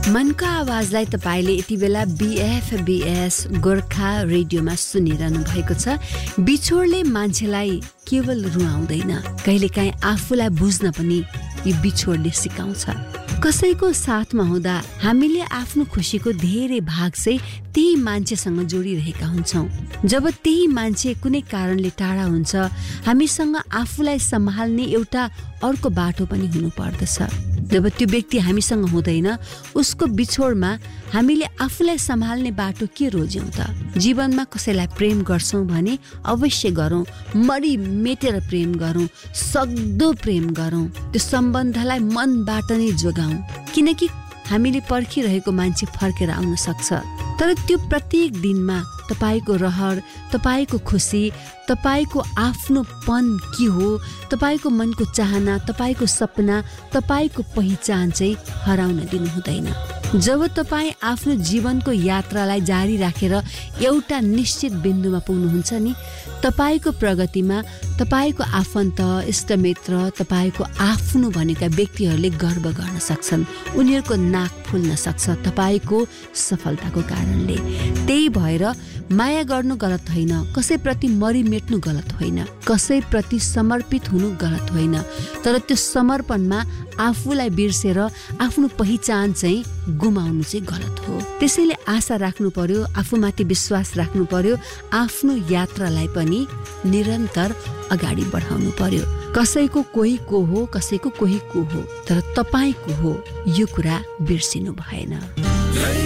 मनको आवाजलाई तपाईले यति बेला BFBS गोर्खा रेडियोमा सुनिरहनु भएको छ। बिछोडले मान्छेलाई केवल रुवाउँदैन, कहिलेकाहीँ आफूलाई बुझ्न पनि यो बिछोडले सिकाउँछ। कसैको साथमा हुँदा हामीले आफ्नो खुसीको धेरै भाग चाहिँ त्यही मान्छेसँग जोडिरहेका हुन्छौँ। जब त्यही मान्छे कुनै कारणले टाढा हुन्छ, हामीसँग आफूलाई सम्हाल्ने एउटा अर्को बाटो पनि हुनु पर्दछ। जब त्यो व्यक्ति हामीसँग हुँदैन, उसको बिछोडमा हामीले आफूलाई सम्हाल्ने बाटो के रोज्यौँ त? जीवनमा कसैलाई प्रेम गर्छौँ भने अवश्य गरौँ, मरी मेटेर प्रेम गरौँ, सक्दो प्रेम गरौँ, त्यो सम्बन्धलाई मनबाट नै जोगाउँ, किनकि हामीले पर्खिरहेको मान्छे फर्केर आउन सक्छ। तर त्यो प्रत्येक दिनमा तपाईको रहर, तपाईको खुसी, तपाईको आफ्नोपन के हो, तपाईको मनको चाहना, तपाईको सपना, तपाईको पहिचान चाहिँ हराउन दिनु हुँदैन। जब तपाईँ आफ्नो जीवनको यात्रालाई जारी राखेर एउटा निश्चित बिन्दुमा पुग्नुहुन्छ नि, तपाईको प्रगतिमा तपाईको आफन्त, इष्टमित्र, तपाईको आफ्नो भनेका व्यक्तिहरूले गर्व गर्न सक्छन्। उनीहरूको नाक फुल्न सक्छ तपाईको सफलताको कारणले। त्यही भएर माया गर्नु गलत होइन, कसैप्रति मरिमेट्नु गलत होइन, कसैप्रति समर्पित हुनु गलत होइन, तर त्यो समर्पणमा आफूलाई बिर्सेर आफ्नो पहिचान चाहिँ गुमाउनु चाहिँ गलत हो। त्यसैले आशा राख्नु पर्यो, आफूमाथि विश्वास राख्नु पर्यो, आफ्नो यात्रालाई पनि निरन्तर अगाडि बढाउनु पर्यो। कसैको कोही को हो, कसैको कोही को हो, तर तपाईको हो, यो कुरा बिर्सिनु भएन।